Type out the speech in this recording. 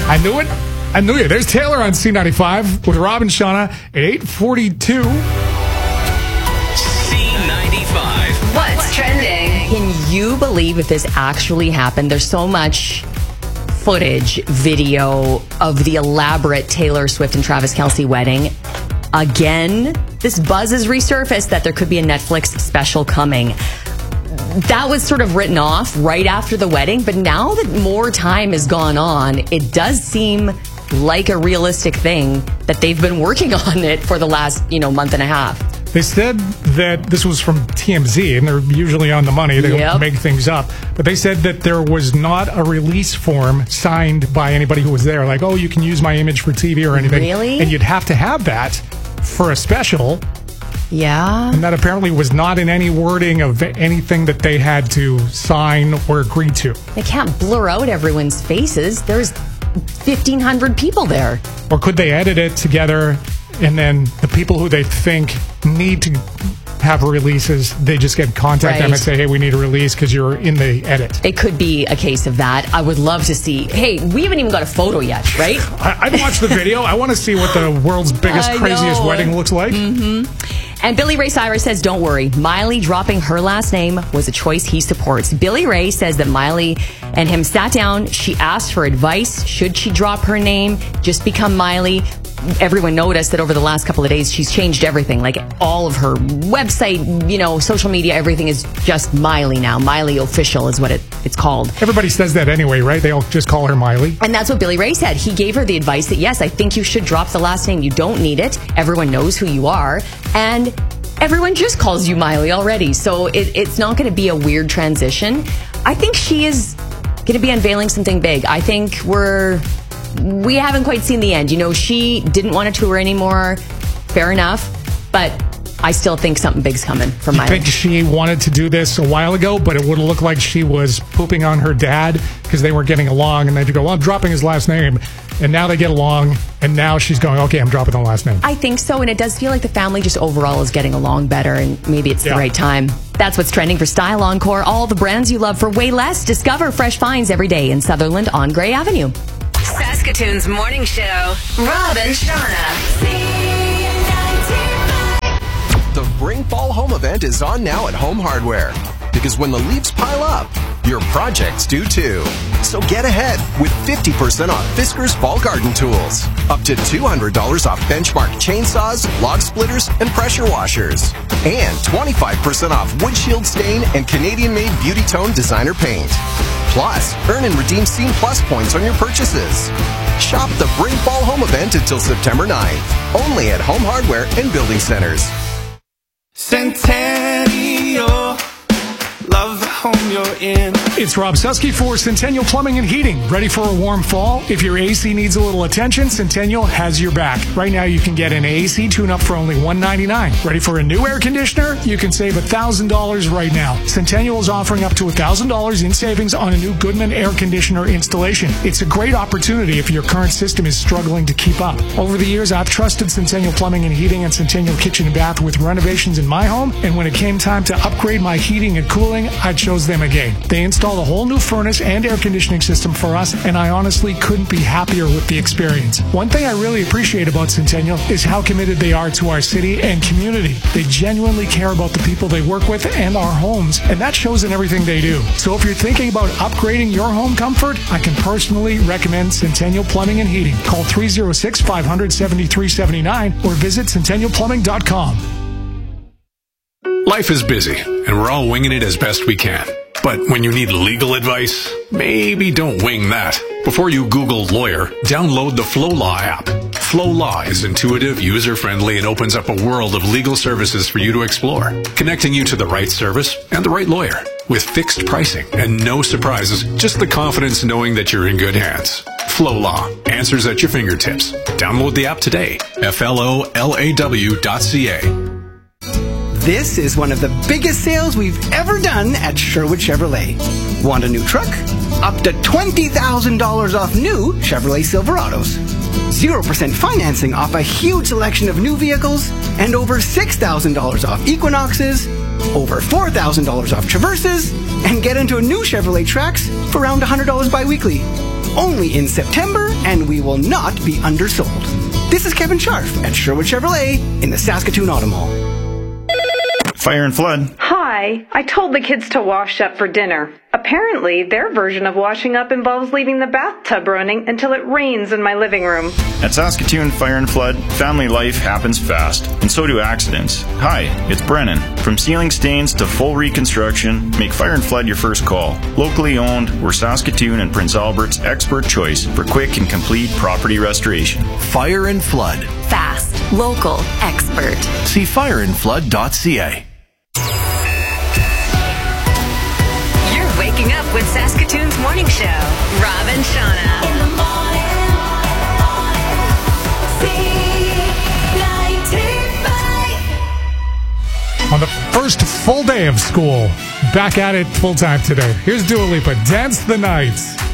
I knew it. I knew you. There's Taylor on C95 with Rob and Shauna at 8:42. C95. What's trending? Can you believe if this actually happened? There's so much footage, video of the elaborate Taylor Swift and Travis Kelce wedding. Again, this buzz has resurfaced that there could be a Netflix special coming. That was sort of written off right after the wedding, but now that more time has gone on, it does seem like a realistic thing that they've been working on it for the last, month and a half. They said that this was from TMZ, and they're usually on the money. They don't make things up. But they said that there was not a release form signed by anybody who was there. Like, oh, you can use my image for TV or anything. Really? And you'd have to have that for a special. Yeah. And that apparently was not in any wording of anything that they had to sign or agree to. They can't blur out everyone's faces. There's 1,500 people there. Or could they edit it together, and then the people who they think need to have releases, they just get contact them and say, hey, we need a release because you're in the edit. It could be a case of that. I would love to see. Hey, we haven't even got a photo yet, right? I'd watch the video. I want to see what the world's biggest, craziest wedding looks like. Mm-hmm. And Billy Ray Cyrus says, don't worry, Miley dropping her last name was a choice he supports. Billy Ray says that Miley and him sat down. She asked for advice. Should she drop her name, just become Miley? Everyone noticed that over the last couple of days, she's changed everything. Like all of her website, social media, everything is just Miley now. Miley Official is what it's called. Everybody says that anyway, right? They all just call her Miley. And that's what Billy Ray said. He gave her the advice that, yes, I think you should drop the last name. You don't need it. Everyone knows who you are. And everyone just calls you Miley already. So it's not going to be a weird transition. I think she is going to be unveiling something big. I think we haven't quite seen the end. She didn't want to tour anymore. Fair enough. But I still think something big's coming from Miley. I think she wanted to do this a while ago, but it would have looked like she was pooping on her dad because they weren't getting along. And then you go, well, I'm dropping his last name. And now they get along. And now she's going, okay, I'm dropping the last name. I think so. And it does feel like the family just overall is getting along better. And maybe it's the right time. That's what's trending for Style Encore. All the brands you love for way less. Discover fresh finds every day in Sutherland on Gray Avenue. Saskatoon's morning show. Rob and Shauna. The Bring Fall Home event is on now at Home Hardware. Because when the leaves pile up, your projects do too. So get ahead with 50% off Fiskars Fall Garden Tools. Up to $200 off Benchmark chainsaws, log splitters, and pressure washers. And 25% off Windshield Stain and Canadian-made Beauty Tone designer paint. Plus, earn and redeem Scene Plus points on your purchases. Shop the Bring Fall Home event until September 9th. Only at Home Hardware and Building Centers. Centennial, love the home you're in. It's Rob Susky for Centennial Plumbing and Heating. Ready for a warm fall? If your AC needs a little attention, Centennial has your back. Right now, you can get an AC tune-up for only $199. Ready for a new air conditioner? You can save $1,000 right now. Centennial is offering up to $1,000 in savings on a new Goodman air conditioner installation. It's a great opportunity if your current system is struggling to keep up. Over the years, I've trusted Centennial Plumbing and Heating and Centennial Kitchen and Bath with renovations in my home, and when it came time to upgrade my heating and cooling, I chose them again. They installed a whole new furnace and air conditioning system for us, and I honestly couldn't be happier with the experience. One thing I really appreciate about Centennial is how committed they are to our city and community. They genuinely care about the people they work with and our homes, and that shows in everything they do. So if you're thinking about upgrading your home comfort, I can personally recommend Centennial Plumbing and Heating. Call 306-500-7379 or visit centennialplumbing.com. Life is busy, and we're all winging it as best we can. But when you need legal advice, maybe don't wing that. Before you Google lawyer, download the Flow Law app. Flow Law is intuitive, user-friendly, and opens up a world of legal services for you to explore, connecting you to the right service and the right lawyer. With fixed pricing and no surprises, just the confidence knowing that you're in good hands. Flow Law. Answers at your fingertips. Download the app today. FLOLAW.ca. This is one of the biggest sales we've ever done at Sherwood Chevrolet. Want a new truck? Up to $20,000 off new Chevrolet Silverados. 0% financing off a huge selection of new vehicles, and over $6,000 off Equinoxes, over $4,000 off Traverses, and get into a new Chevrolet Trax for around $100 bi-weekly. only in September, and we will not be undersold. This is Kevin Scharf at Sherwood Chevrolet in the Saskatoon Auto Mall. Fire and Flood. Hi, I told the kids to wash up for dinner. Apparently, their version of washing up involves leaving the bathtub running until it rains in my living room. At Saskatoon Fire and Flood, family life happens fast, and so do accidents. Hi, it's Brennan. From sealing stains to full reconstruction, make Fire and Flood your first call. Locally owned, we're Saskatoon and Prince Albert's expert choice for quick and complete property restoration. Fire and Flood. Fast, local, expert. See fireandflood.ca. You're waking up with Saskatoon's morning show. Rob and Shauna. In the morning. On the first full day of school, back at it full time today. Here's Dua Lipa, Dance the Night.